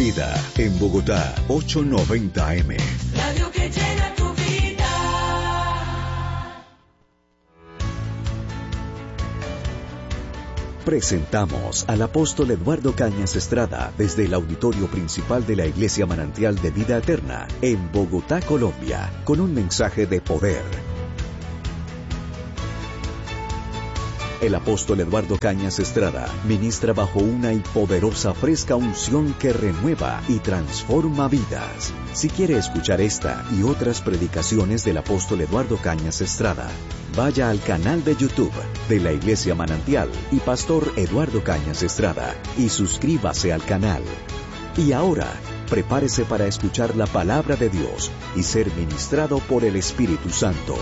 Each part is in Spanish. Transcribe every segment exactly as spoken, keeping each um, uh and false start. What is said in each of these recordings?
Vida en Bogotá, ochocientos noventa eme. Radio que llena tu vida. Presentamos al apóstol Eduardo Cañas Estrada desde el auditorio principal de la Iglesia Manantial de Vida Eterna en Bogotá, Colombia, con un mensaje de poder. El apóstol Eduardo Cañas Estrada ministra bajo una y poderosa fresca unción que renueva y transforma vidas. Si quiere escuchar esta y otras predicaciones del apóstol Eduardo Cañas Estrada, vaya al canal de YouTube de la Iglesia Manantial y Pastor Eduardo Cañas Estrada y suscríbase al canal. Y ahora, prepárese para escuchar la palabra de Dios y ser ministrado por el Espíritu Santo.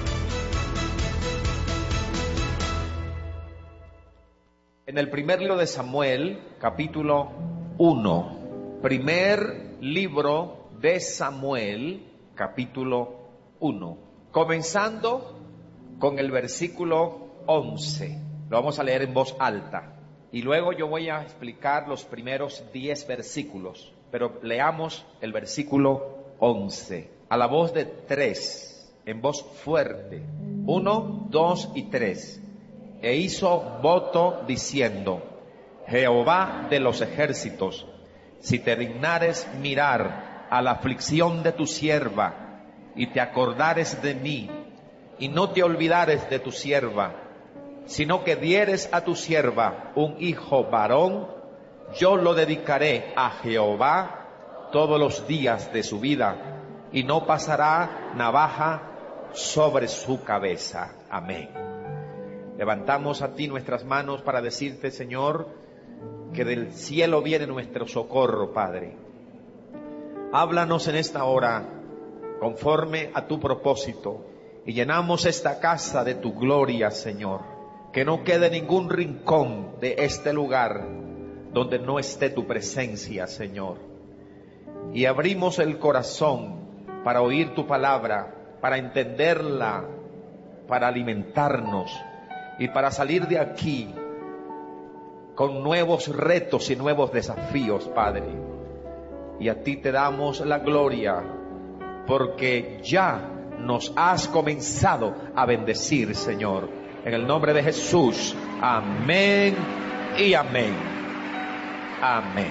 En el primer libro de Samuel, capítulo uno. Primer libro de Samuel, capítulo uno. Comenzando con el versículo once. Lo vamos a leer en voz alta. Y luego yo voy a explicar los primeros diez versículos. Pero leamos el versículo once. A la voz de tres, en voz fuerte. Uno, dos y tres. E hizo voto diciendo: Jehová de los ejércitos, si te dignares mirar a la aflicción de tu sierva, y te acordares de mí, y no te olvidares de tu sierva, sino que dieres a tu sierva un hijo varón, yo lo dedicaré a Jehová todos los días de su vida, y no pasará navaja sobre su cabeza. Amén. Levantamos a ti nuestras manos para decirte, Señor, que del cielo viene nuestro socorro, Padre. Háblanos en esta hora conforme a tu propósito y llenamos esta casa de tu gloria, Señor. Que no quede ningún rincón de este lugar donde no esté tu presencia, Señor. Y abrimos el corazón para oír tu palabra, para entenderla, para alimentarnos y para salir de aquí con nuevos retos y nuevos desafíos, Padre. Y a ti te damos la gloria, porque ya nos has comenzado a bendecir, Señor. En el nombre de Jesús, amén y amén. Amén.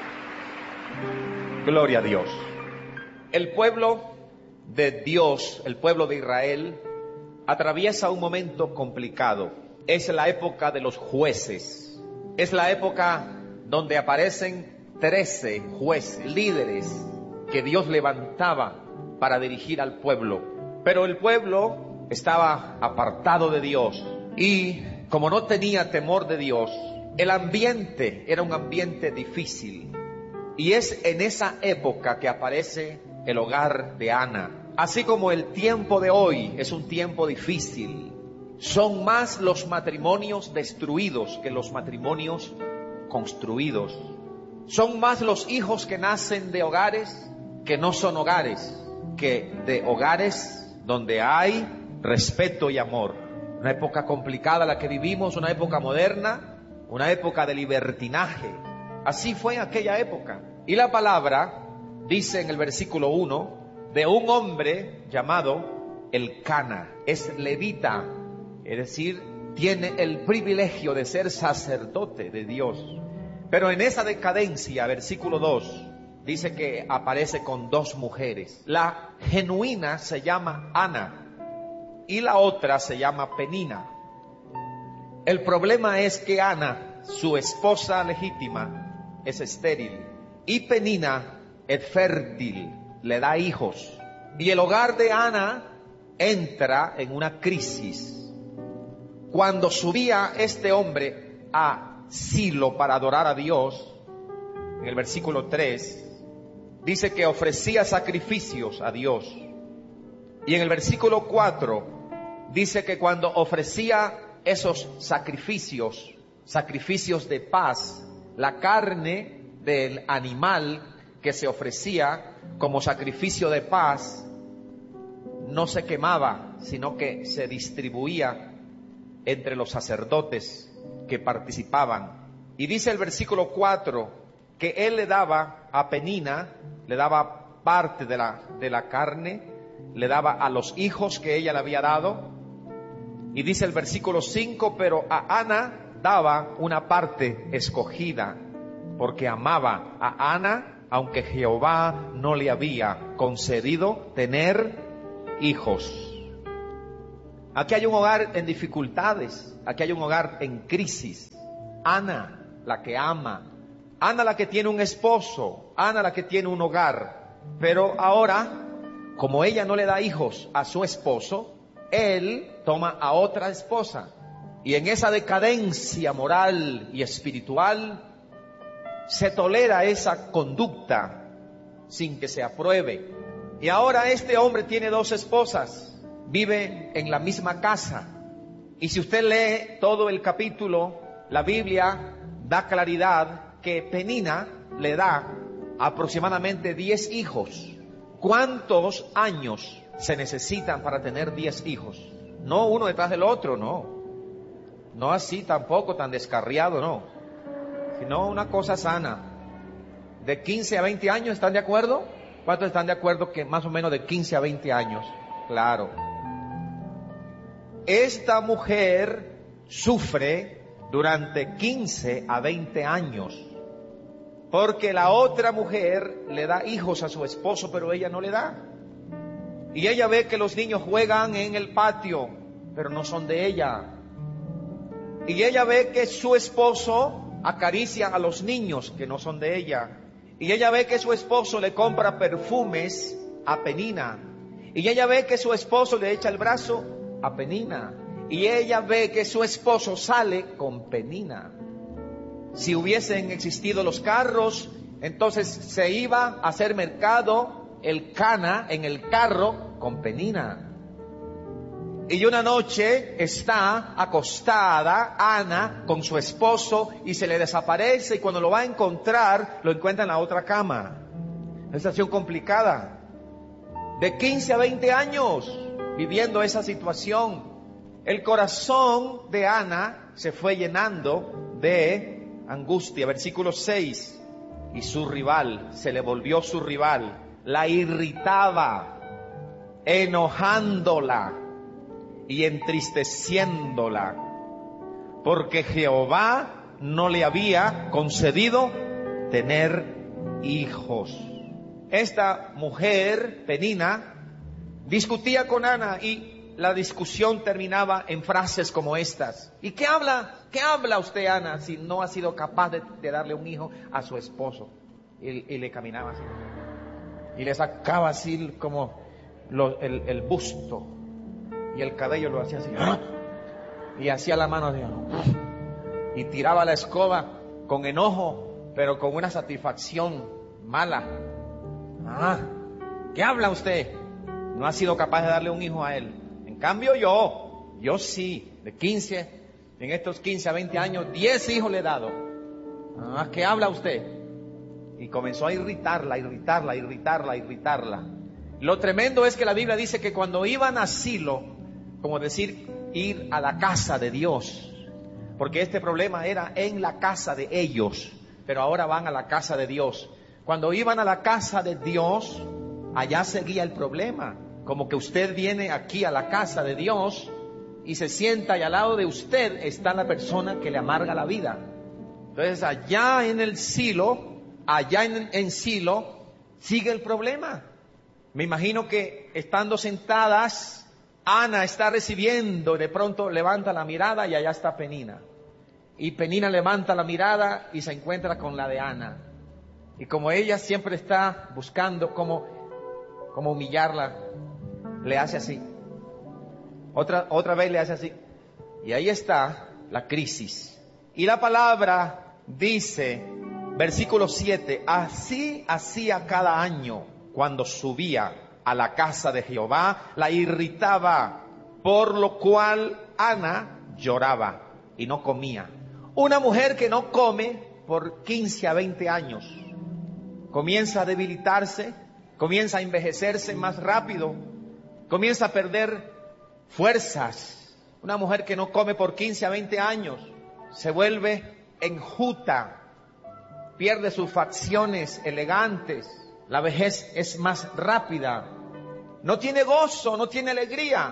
Gloria a Dios. El pueblo de Dios, el pueblo de Israel, atraviesa un momento complicado. Es la época de los jueces. Es la época donde aparecen trece jueces, líderes que Dios levantaba para dirigir al pueblo. Pero el pueblo estaba apartado de Dios y como no tenía temor de Dios, el ambiente era un ambiente difícil. Y es en esa época que aparece el hogar de Ana. Así como el tiempo de hoy es un tiempo difícil, son más los matrimonios destruidos que los matrimonios construidos. Son más los hijos que nacen de hogares que no son hogares, que de hogares donde hay respeto y amor. Una época complicada la que vivimos, una época moderna, una época de libertinaje. Así fue en aquella época. Y la palabra dice en el versículo uno, de un hombre llamado Elcana, es levita, es decir, tiene el privilegio de ser sacerdote de Dios. Pero en esa decadencia, versículo dos, dice que aparece con dos mujeres. La genuina se llama Ana y la otra se llama Penina. El problema es que Ana, su esposa legítima, es estéril y Penina es fértil, le da hijos. Y el hogar de Ana entra en una crisis. Cuando subía este hombre a Silo para adorar a Dios, en el versículo tres, dice que ofrecía sacrificios a Dios. Y en el versículo cuatro, dice que cuando ofrecía esos sacrificios, sacrificios de paz, la carne del animal que se ofrecía como sacrificio de paz no se quemaba, sino que se distribuía entre los sacerdotes que participaban. Y dice el versículo cuatro que él le daba a Penina, le daba parte de la, de la carne, le daba a los hijos que ella le había dado. Y dice el versículo cinco, pero a Ana daba una parte escogida, porque amaba a Ana, aunque Jehová no le había concedido tener hijos. Aquí hay un hogar en dificultades, aquí hay un hogar en crisis. Ana, la que ama, Ana la que tiene un esposo, Ana la que tiene un hogar, pero ahora, como ella no le da hijos a su esposo, él toma a otra esposa. Y en esa decadencia moral y espiritual se tolera esa conducta sin que se apruebe. Y ahora este hombre tiene dos esposas, vive en la misma casa. Y si usted lee todo el capítulo, la Biblia da claridad que Penina le da aproximadamente diez hijos. ¿Cuántos años se necesitan para tener diez hijos? No uno detrás del otro, no. No así tampoco, tan descarriado, no. Sino una cosa sana. De quince a veinte años, ¿están de acuerdo? ¿Cuántos están de acuerdo que más o menos de quince a veinte años? Claro. Esta mujer sufre durante quince a veinte años. Porque la otra mujer le da hijos a su esposo, pero ella no le da. Y ella ve que los niños juegan en el patio, pero no son de ella. Y ella ve que su esposo acaricia a los niños que no son de ella. Y ella ve que su esposo le compra perfumes a Penina. Y ella ve que su esposo le echa el brazo a Penina. Y ella ve que su esposo sale con Penina. Si hubiesen existido los carros, entonces se iba a hacer mercado el Cana en el carro con Penina. Y una noche está acostada Ana con su esposo y se le desaparece, y cuando lo va a encontrar, lo encuentra en la otra cama. Una situación complicada. De quince a veinte años viviendo esa situación. El corazón de Ana se fue llenando de angustia. Versículo seis. Y su rival, se le volvió su rival, la irritaba, enojándola y entristeciéndola, porque Jehová no le había concedido tener hijos. Esta mujer, Penina, discutía con Ana y la discusión terminaba en frases como estas. ¿Y qué habla? ¿Qué habla usted, Ana, si no ha sido capaz de, de darle un hijo a su esposo? Y, y le caminaba así. Y le sacaba así como lo, el, el busto. Y el cabello lo hacía así. Y hacía la mano así. Y tiraba la escoba con enojo, pero con una satisfacción mala. Ah, ¿qué habla usted? No ha sido capaz de darle un hijo a él. En cambio yo, yo sí, de quince, en estos quince a veinte años, diez hijos le he dado. Ah, ¿qué habla usted? Y comenzó a irritarla, irritarla, irritarla, irritarla. Lo tremendo es que la Biblia dice que cuando iban a Silo, como decir, ir a la casa de Dios, porque este problema era en la casa de ellos, pero ahora van a la casa de Dios. Cuando iban a la casa de Dios, allá seguía el problema. Como que usted viene aquí a la casa de Dios y se sienta y al lado de usted está la persona que le amarga la vida. Entonces allá en el Silo, allá en, en Silo, sigue el problema. Me imagino que estando sentadas, Ana está recibiendo y de pronto levanta la mirada y allá está Penina. Y Penina levanta la mirada y se encuentra con la de Ana. Y como ella siempre está buscando cómo, cómo humillarla, le hace así. Otra, otra vez le hace así. Y ahí está la crisis. Y la palabra dice, versículo siete, así hacía cada año cuando subía a la casa de Jehová, la irritaba, por lo cual Ana lloraba y no comía. Una mujer que no come por quince a veinte años, comienza a debilitarse, comienza a envejecerse más rápido, comienza a perder fuerzas. Una mujer que no come por quince a veinte años se vuelve enjuta, pierde sus facciones elegantes, la vejez es más rápida, no tiene gozo, no tiene alegría.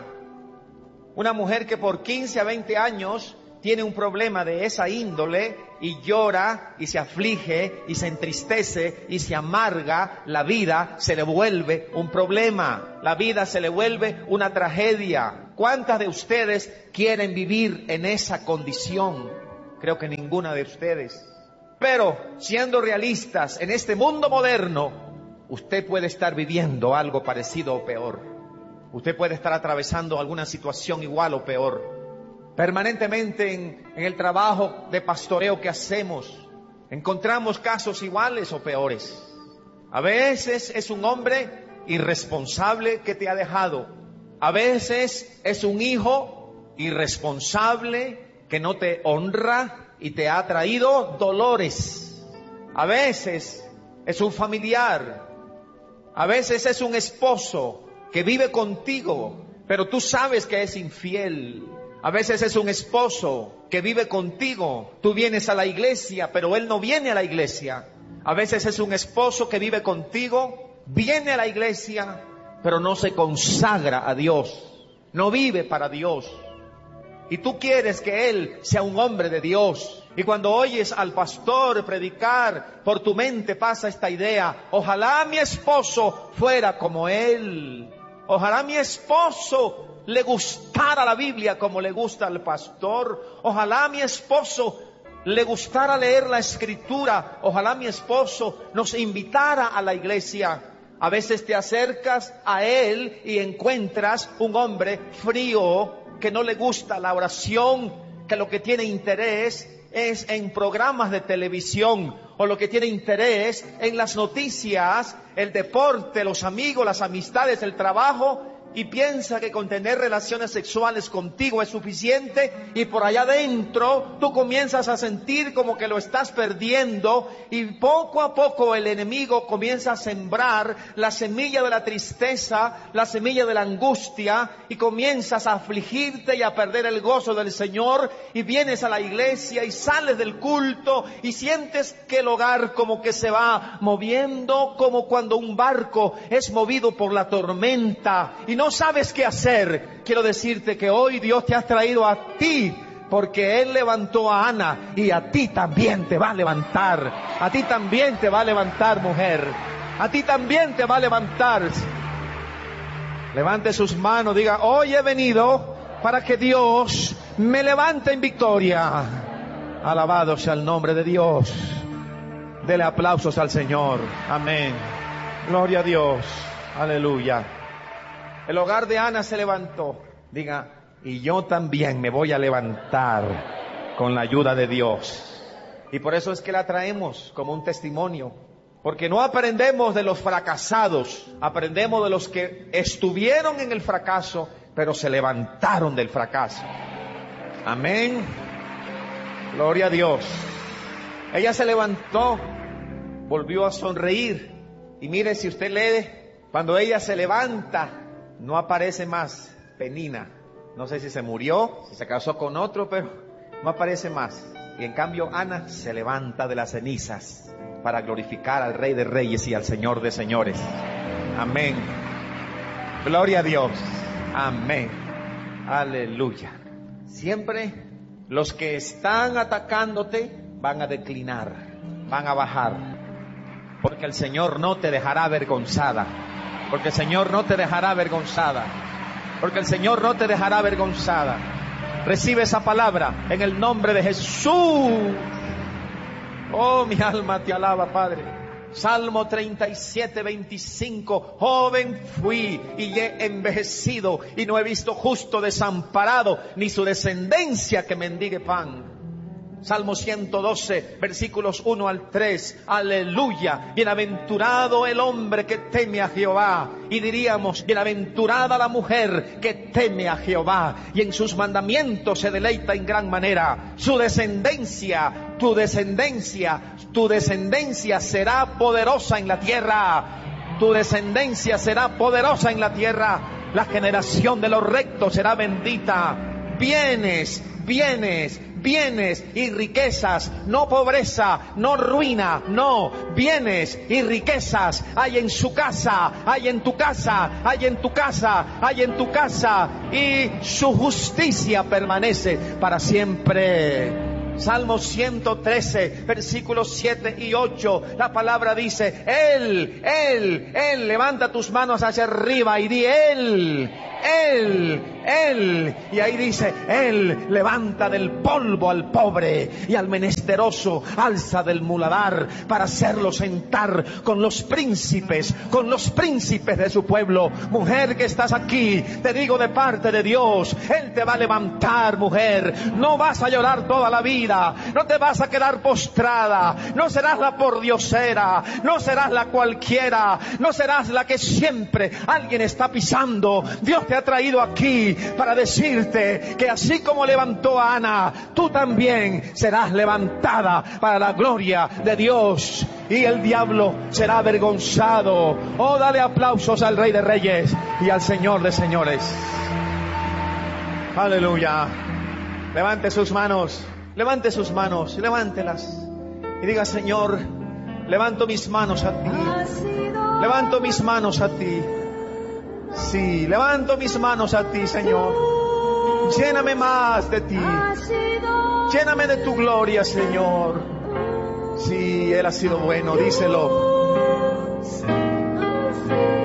Una mujer que por quince a veinte años tiene un problema de esa índole y llora y se aflige y se entristece y se amarga, la vida se le vuelve un problema, la vida se le vuelve una tragedia. ¿Cuántas de ustedes quieren vivir en esa condición? Creo que ninguna de ustedes. Pero siendo realistas, en este mundo moderno, usted puede estar viviendo algo parecido o peor. Usted puede estar atravesando alguna situación igual o peor. Permanentemente en, en el trabajo de pastoreo que hacemos, encontramos casos iguales o peores. A veces es un hombre irresponsable que te ha dejado. A veces es un hijo irresponsable que no te honra y te ha traído dolores. A veces es un familiar. A veces es un esposo que vive contigo, pero tú sabes que es infiel. A veces es un esposo que vive contigo. Tú vienes a la iglesia, pero él no viene a la iglesia. A veces es un esposo que vive contigo, viene a la iglesia, pero no se consagra a Dios. No vive para Dios. Y tú quieres que él sea un hombre de Dios. Y cuando oyes al pastor predicar, por tu mente pasa esta idea: ojalá mi esposo fuera como él. Ojalá mi esposo le gustara la Biblia como le gusta al pastor. Ojalá mi esposo le gustara leer la Escritura. Ojalá mi esposo nos invitara a la iglesia. A veces te acercas a él y encuentras un hombre frío que no le gusta la oración, que lo que tiene interés es en programas de televisión, o lo que tiene interés en las noticias, el deporte, los amigos, las amistades, el trabajo, y piensa que con tener relaciones sexuales contigo es suficiente, y por allá adentro tú comienzas a sentir como que lo estás perdiendo, y poco a poco el enemigo comienza a sembrar la semilla de la tristeza, la semilla de la angustia, y comienzas a afligirte y a perder el gozo del Señor, y vienes a la iglesia y sales del culto y sientes que el hogar como que se va moviendo, como cuando un barco es movido por la tormenta y no sabes qué hacer. Quiero decirte que hoy Dios te ha traído a ti, porque Él levantó a Ana, y a ti también te va a levantar. A ti también te va a levantar, mujer. A ti también te va a levantar. Levante sus manos, diga: hoy he venido para que Dios me levante en victoria. Alabado sea el nombre de Dios. Dele aplausos al Señor. Amén. Gloria a Dios. Aleluya. El hogar de Ana se levantó. Diga: y yo también me voy a levantar con la ayuda de Dios. Y por eso es que la traemos como un testimonio. Porque no aprendemos de los fracasados, aprendemos de los que estuvieron en el fracaso, pero se levantaron del fracaso. Amén. Gloria a Dios. Ella se levantó, volvió a sonreír. Y mire, si usted lee, cuando ella se levanta, no aparece más Penina. No sé si se murió, si se casó con otro, pero no aparece más. Y en cambio Ana se levanta de las cenizas para glorificar al Rey de Reyes y al Señor de Señores. Amén. Gloria a Dios. Amén. Aleluya. Siempre los que están atacándote van a declinar, van a bajar. Porque el Señor no te dejará avergonzada. Porque el Señor no te dejará avergonzada. Porque el Señor no te dejará avergonzada. Recibe esa palabra en el nombre de Jesús. Oh, mi alma te alaba, Padre. Salmo treinta y siete, veinticinco. Joven fui y he envejecido, y no he visto justo desamparado, ni su descendencia que mendigue pan. Salmo ciento doce, versículos uno al tres. Aleluya. Bienaventurado el hombre que teme a Jehová. Y diríamos: bienaventurada la mujer que teme a Jehová, y en sus mandamientos se deleita en gran manera. Su descendencia, tu descendencia, tu descendencia será poderosa en la tierra. Tu descendencia será poderosa en la tierra. La generación de los rectos será bendita. Bienes, bienes, bienes y riquezas, no pobreza, no ruina, no, bienes y riquezas hay en su casa, hay en tu casa, hay en tu casa, hay en tu casa, y su justicia permanece para siempre. Salmo ciento trece, versículos siete y ocho, la palabra dice: Él, Él, Él, levanta tus manos hacia arriba y di Él, Él, Él, y ahí dice: Él levanta del polvo al pobre y al menesteroso alza del muladar para hacerlo sentar con los príncipes, con los príncipes de su pueblo. Mujer que estás aquí, te digo de parte de Dios, Él te va a levantar, mujer. No vas a llorar toda la vida, no te vas a quedar postrada, no serás la pordiosera, no serás la cualquiera, no serás la que siempre alguien está pisando. Dios te ha traído aquí para decirte que así como levantó a Ana, tú también serás levantada para la gloria de Dios, y el diablo será avergonzado. Oh, dale aplausos al Rey de Reyes y al Señor de Señores. Aleluya. Levante sus manos, levante sus manos, levántelas y diga: Señor, levanto mis manos a ti, levanto mis manos a ti. Sí, levanto mis manos a ti, Señor. Lléname más de ti, lléname de tu gloria, Señor. Sí, Él ha sido bueno, díselo.